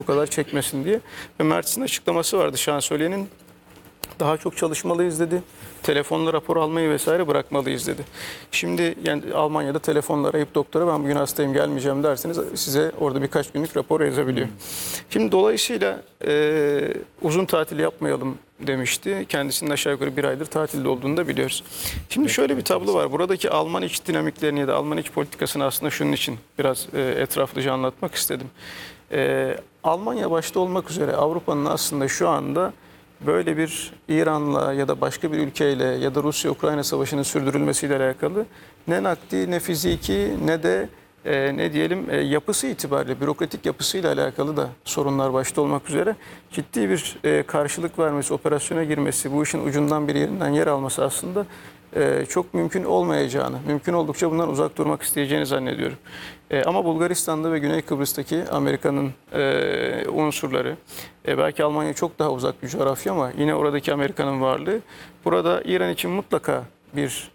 bu kadar çekmesin diye. Ve Mert'in açıklaması vardı, şansölyenin. Daha çok çalışmalıyız dedi. Telefonla rapor almayı vesaire bırakmalıyız dedi. Şimdi yani Almanya'da telefonla arayıp doktora ben bugün hastayım gelmeyeceğim derseniz size orada birkaç günlük rapor yazabiliyor. Şimdi dolayısıyla uzun tatil yapmayalım demişti. Kendisinin aşağı yukarı bir aydır tatilde olduğunu da biliyoruz. Şimdi şöyle bir tablo var. Buradaki Alman iç dinamiklerini ya da Alman iç politikasını aslında şunun için biraz etraflıca anlatmak istedim. Almanya başta olmak üzere Avrupa'nın aslında şu anda böyle bir İran'la ya da başka bir ülkeyle ya da Rusya-Ukrayna savaşının sürdürülmesiyle alakalı ne nakdi ne fiziki ne de ne diyelim yapısı itibariyle, bürokratik yapısıyla alakalı da sorunlar başta olmak üzere ciddi bir karşılık vermesi, operasyona girmesi, bu işin ucundan bir yerinden yer alması aslında çok mümkün olmayacağını, mümkün oldukça bundan uzak durmak isteyeceğini zannediyorum. Ama Bulgaristan'da ve Güney Kıbrıs'taki Amerika'nın unsurları, belki Almanya çok daha uzak bir coğrafya ama yine oradaki Amerika'nın varlığı, burada İran için mutlaka bir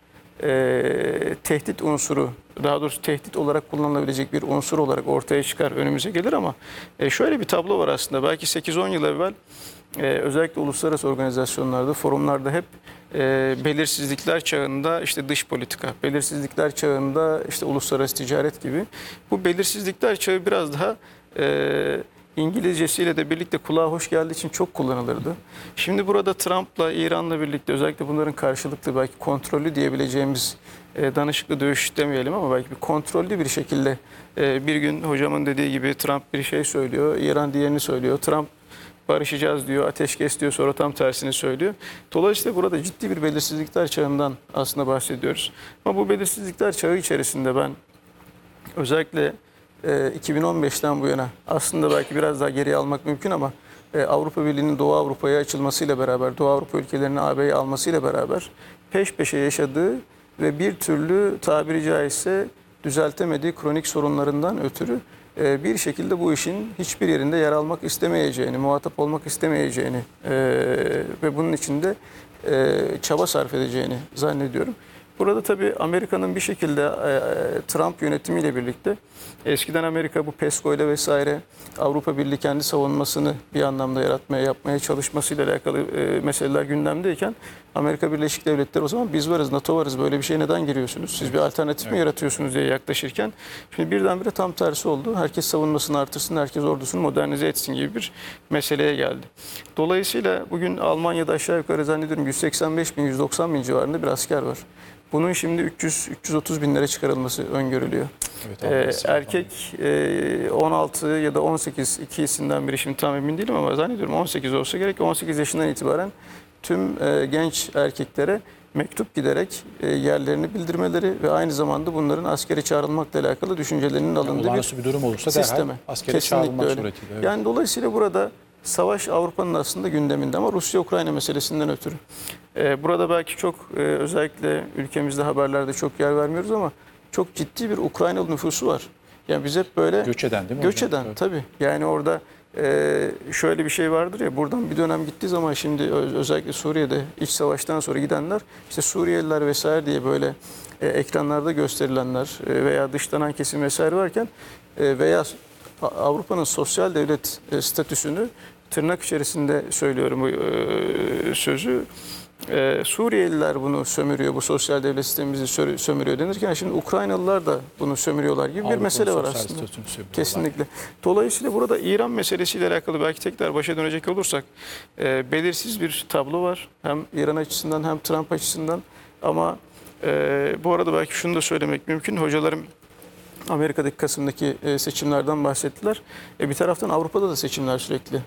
tehdit unsuru, daha doğrusu tehdit olarak kullanılabilecek bir unsur olarak ortaya çıkar, önümüze gelir ama şöyle bir tablo var aslında. Belki 8-10 yıl evvel özellikle uluslararası organizasyonlarda, forumlarda hep belirsizlikler çağında işte dış politika, belirsizlikler çağında işte uluslararası ticaret gibi. Bu belirsizlikler çağı biraz daha İngilizcesiyle de birlikte kulağa hoş geldiği için çok kullanılırdı. Şimdi burada Trump'la, İran'la birlikte özellikle bunların karşılıklı belki kontrollü diyebileceğimiz danışıklı dövüş demeyelim ama belki bir kontrollü bir şekilde bir gün hocamın dediği gibi Trump bir şey söylüyor, İran diğerini söylüyor. Trump barışacağız diyor, ateşkes diyor, sonra tam tersini söylüyor. Dolayısıyla burada ciddi bir belirsizlikler çağından aslında bahsediyoruz. Ama bu belirsizlikler çağı içerisinde ben özellikle 2015'ten bu yana aslında belki biraz daha geriye almak mümkün ama Avrupa Birliği'nin Doğu Avrupa'ya açılmasıyla beraber, Doğu Avrupa ülkelerinin AB'ye almasıyla beraber peş peşe yaşadığı ve bir türlü tabiri caizse düzeltemediği kronik sorunlarından ötürü bir şekilde bu işin hiçbir yerinde yer almak istemeyeceğini, muhatap olmak istemeyeceğini ve bunun için de çaba sarf edeceğini zannediyorum. Burada tabii Amerika'nın bir şekilde Trump yönetimiyle birlikte eskiden Amerika bu PESCO ile vesaire Avrupa Birliği kendi savunmasını bir anlamda yapmaya çalışmasıyla alakalı meseleler gündemdeyken Amerika Birleşik Devletleri o zaman biz varız, NATO varız, böyle bir şeye neden giriyorsunuz? Siz bir alternatif mi yaratıyorsunuz diye yaklaşırken şimdi birdenbire tam tersi oldu. Herkes savunmasını artırsın, herkes ordusunu modernize etsin gibi bir meseleye geldi. Dolayısıyla bugün Almanya'da aşağı yukarı zannediyorum 185 bin, 190 bin civarında bir asker var. Bunun şimdi 300-330 binlere çıkarılması öngörülüyor. Evet, erkek 16 ya da 18 ikisinden biri şimdi tam emin değilim ama zannediyorum 18 olsa gerek. 18 yaşından itibaren tüm genç erkeklere mektup giderek yerlerini bildirmeleri ve aynı zamanda bunların askere çağrılmakla alakalı düşüncelerinin alındığı bir durum olursa sisteme. Askere çağrılmak suretiyle. Evet. Yani dolayısıyla burada savaş Avrupa'nın aslında gündeminde ama Rusya-Ukrayna meselesinden ötürü. Burada belki çok özellikle ülkemizde haberlerde çok yer vermiyoruz ama çok ciddi bir Ukraynalı nüfusu var. Yani biz hep böyle göç eden değil mi? Göç eden tabii. Yani orada şöyle bir şey vardır ya, buradan bir dönem gittiği zaman şimdi özellikle Suriye'de iç savaştan sonra gidenler işte Suriyeliler vesaire diye böyle ekranlarda gösterilenler veya dışlanan kesim vesaire varken veya Avrupa'nın sosyal devlet statüsünü tırnak içerisinde söylüyorum bu sözü. Suriyeliler bunu sömürüyor, bu sosyal devlet sistemimizi sömürüyor denirken şimdi Ukraynalılar da bunu sömürüyorlar gibi bir mesele var aslında. Kesinlikle. Dolayısıyla burada İran meselesiyle alakalı belki tekrar başa dönecek olursak belirsiz bir tablo var. Hem İran açısından hem Trump açısından ama bu arada belki şunu da söylemek mümkün. Hocalarım Amerika'daki Kasım'daki seçimlerden bahsettiler. Bir taraftan Avrupa'da da seçimler sürekli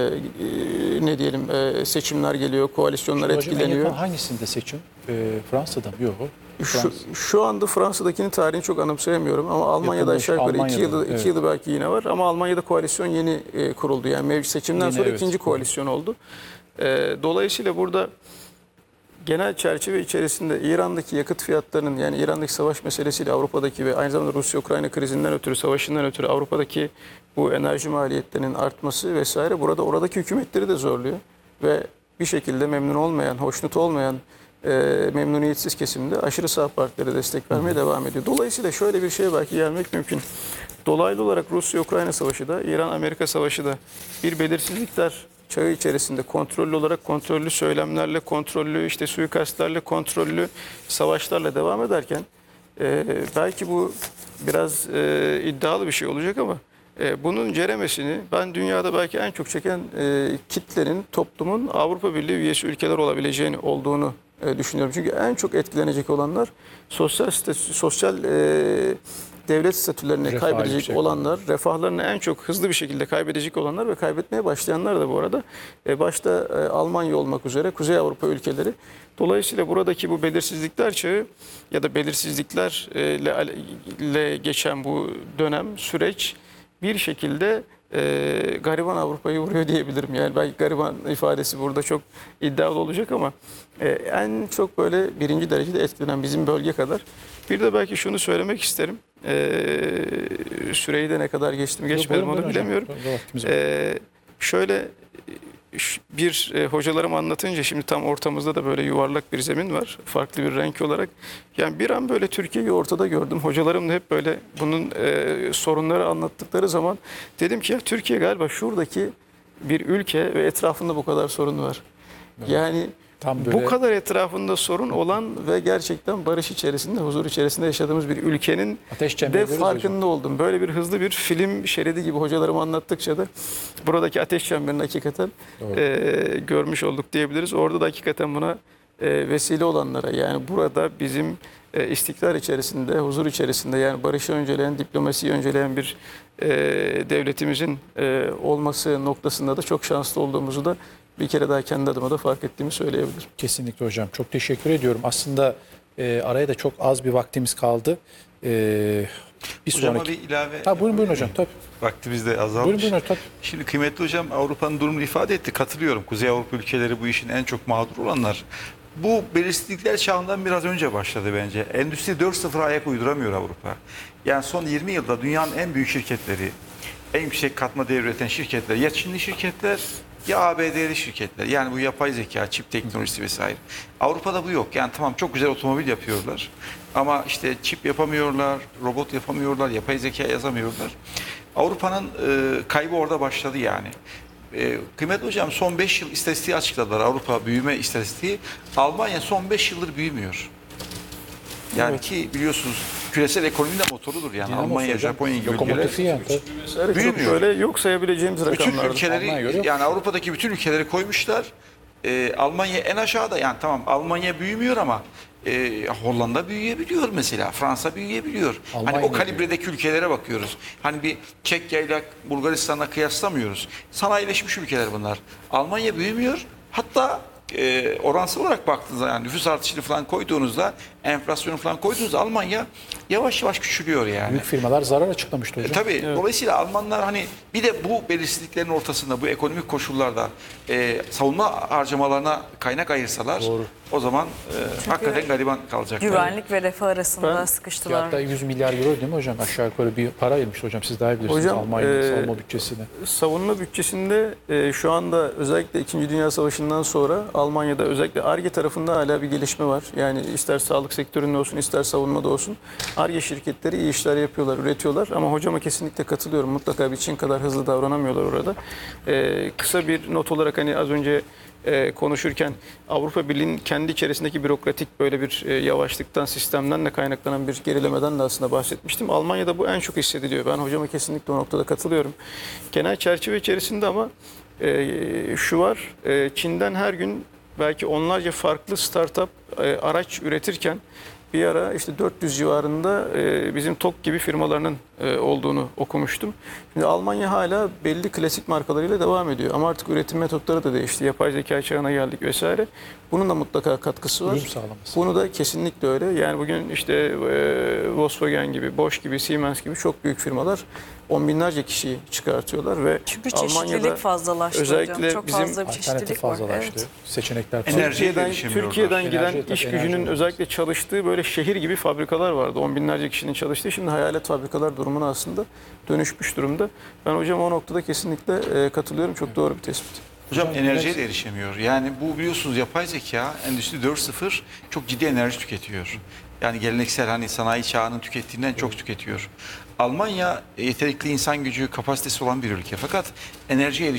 ne diyelim seçimler geliyor, koalisyonlar etkileniyor. Hangisinde seçim? Fransa'da mı? Yok. Şu anda Fransa'dakinin tarihini çok anımsayamıyorum ama Almanya'da aşağı yukarı 2 yılı belki yine var ama Almanya'da koalisyon yeni kuruldu. Yani mevcut seçimden sonra ikinci koalisyon oldu. Dolayısıyla burada genel çerçeve içerisinde İran'daki yakıt fiyatlarının yani İran'daki savaş meselesiyle Avrupa'daki ve aynı zamanda Rusya-Ukrayna krizinden ötürü, savaşından ötürü Avrupa'daki bu enerji maliyetlerinin artması vesaire burada oradaki hükümetleri de zorluyor. Ve bir şekilde memnun olmayan, hoşnut olmayan memnuniyetsiz kesimde aşırı sağ partilere destek vermeye devam ediyor. Dolayısıyla şöyle bir şeye belki gelmek mümkün. Dolaylı olarak Rusya-Ukrayna savaşı da, İran-Amerika savaşı da bir belirsizlikler çağı içerisinde kontrollü olarak kontrollü söylemlerle, kontrollü işte suikastlerle, kontrollü savaşlarla devam ederken belki bu biraz iddialı bir şey olacak ama bunun ceremesini ben dünyada belki en çok çeken kitlenin, toplumun Avrupa Birliği üyesi ülkeler olabileceğini olduğunu düşünüyorum. Çünkü en çok etkilenecek olanlar sosyal devlet statülerini Refah kaybedecek yüksek olanlar, refahlarını en çok hızlı bir şekilde kaybedecek olanlar ve kaybetmeye başlayanlar da bu arada başta Almanya olmak üzere Kuzey Avrupa ülkeleri. Dolayısıyla buradaki bu belirsizlikler çağı ya da belirsizliklerle geçen bu dönem, süreç bir şekilde gariban Avrupa'yı vuruyor diyebilirim. Yani belki gariban ifadesi burada çok iddialı olacak ama en çok böyle birinci derecede etkilenen bizim bölge kadar. Bir de belki şunu söylemek isterim. Süreyi de ne kadar geçtim geçmedim onu bilemiyorum. Şöyle bir hocalarım anlatınca şimdi tam ortamızda da böyle yuvarlak bir zemin var. Farklı bir renk olarak. Yani bir an böyle Türkiye'yi ortada gördüm. Hocalarım da hep böyle bunun sorunları anlattıkları zaman dedim ki ya Türkiye galiba şuradaki bir ülke ve etrafında bu kadar sorun var. Evet. Yani tam böyle... bu kadar etrafında sorun olan ve gerçekten barış içerisinde, huzur içerisinde yaşadığımız bir ülkenin de farkında oldum. Böyle bir hızlı bir film şeridi gibi hocalarım anlattıkça da buradaki ateş çemberini hakikaten görmüş olduk diyebiliriz. Orada da hakikaten buna vesile olanlara yani burada bizim istikrar içerisinde, huzur içerisinde yani barışı önceleyen, diplomasiyi önceleyen bir devletimizin olması noktasında da çok şanslı olduğumuzu da bir kere daha kendi adıma da fark ettiğimi söyleyebilirim. Kesinlikle hocam. Çok teşekkür ediyorum. Aslında araya da çok az bir vaktimiz kaldı. Bir Hocama sonraki... bir ilave... Buyurun hocam. Tabii. Vaktimiz de azalmış. Buyurun tabii. Şimdi kıymetli hocam Avrupa'nın durumunu ifade etti. Katılıyorum. Kuzey Avrupa ülkeleri bu işin en çok mağdur olanlar. Bu belirsizlikler çağından biraz önce başladı bence. Endüstri 4.0'a ayak uyduramıyor Avrupa. Yani son 20 yılda dünyanın en büyük şirketleri, en yüksek katma değer üreten şirketler ya Çinli şirketler ya ABD'li şirketler. Yani bu yapay zeka, çip teknolojisi vesaire. Avrupa'da bu yok. Yani tamam çok güzel otomobil yapıyorlar. Ama işte çip yapamıyorlar, robot yapamıyorlar, yapay zeka yazamıyorlar. Avrupa'nın kaybı orada başladı yani. Kıymetli hocam son 5 yıl istatistiği açıkladılar. Avrupa büyüme istatistiği. Almanya son 5 yıldır büyümüyor. Yani evet. Ki biliyorsunuz küresel ekonominin de motorudur yani. Dinamo Almanya, hocam. Japonya gibi ülkeler yani. Büyümüyor. Böyle yok sayabileceğimiz rakamlar. Bütün ülkeleri yani Avrupa'daki bütün ülkeleri koymuşlar. Almanya en aşağıda yani tamam Almanya büyümüyor ama Hollanda büyüyebiliyor mesela. Fransa büyüyebiliyor. Almanya hani o kalibredeki ülkelere bakıyoruz. Hani bir Çekya ile Bulgaristan'la kıyaslamıyoruz. Sanayileşmiş ülkeler bunlar. Almanya büyümüyor. Hatta oransal olarak baktığınızda yani nüfus artışını falan koyduğunuzda enflasyonu falan koyduğunuzda Almanya yavaş yavaş küçülüyor yani. Büyük firmalar zarar açıklamıştı hocam. Tabii. Evet. Dolayısıyla Almanlar hani bir de bu belirsizliklerin ortasında bu ekonomik koşullarda savunma harcamalarına kaynak ayırsalar doğru. O zaman hakikaten gariban kalacaklar. Güvenlik ve refah arasında sıkıştılar. Hatta 100 milyar euro değil mi hocam? Aşağı yukarı bir para ayırmış hocam. Siz daha iyi bilirsiniz hocam, Almanya'nın savunma bütçesine. Savunma bütçesinde şu anda özellikle 2. Dünya Savaşı'ndan sonra Almanya'da özellikle Ar-Ge tarafında hala bir gelişme var. Yani ister sağlık sektöründe olsun ister savunmada olsun Ar-Ge şirketleri iyi işler yapıyorlar, üretiyorlar. Ama hocama kesinlikle katılıyorum. Mutlaka bir Çin kadar hızlı davranamıyorlar orada. Kısa bir not olarak hani az önce konuşurken Avrupa Birliği'nin kendi içerisindeki bürokratik böyle bir yavaşlıktan, sistemden de kaynaklanan bir gerilemeden de aslında bahsetmiştim. Almanya'da bu en çok hissediliyor. Ben hocama kesinlikle o noktada katılıyorum. Genel çerçeve içerisinde ama şu var, Çin'den her gün belki onlarca farklı startup araç üretirken bir ara işte 400 civarında bizim TOG gibi firmalarının olduğunu okumuştum. Şimdi Almanya hala belli klasik markalarıyla devam ediyor. Ama artık üretim metotları da değişti. Yapay zeka çağına geldik vesaire. Bunun da mutlaka katkısı var. Bunu da kesinlikle öyle. Yani bugün işte Volkswagen gibi, Bosch gibi, Siemens gibi çok büyük firmalar on binlerce kişiyi çıkartıyorlar ve çünkü çeşitlilik fazlalaştı özellikle hocam. Çok bizim fazla bir çeşitlilik fazlalaştı. Evet. Seçenekler Türkiye'den giden iş gücünün özellikle çalıştığı böyle şehir gibi fabrikalar vardı. On binlerce kişinin çalıştığı. Şimdi hayalet fabrikalar durumuna aslında dönüşmüş durumda. Ben hocam o noktada kesinlikle katılıyorum. Çok doğru bir tespit. Hocam enerjiye de erişemiyor. Yani bu biliyorsunuz yapay zeka Endüstri 4.0 çok ciddi enerji tüketiyor. Yani geleneksel hani sanayi çağının tükettiğinden çok tüketiyor. Almanya yetenekli insan gücü kapasitesi olan bir ülke. Fakat enerjiye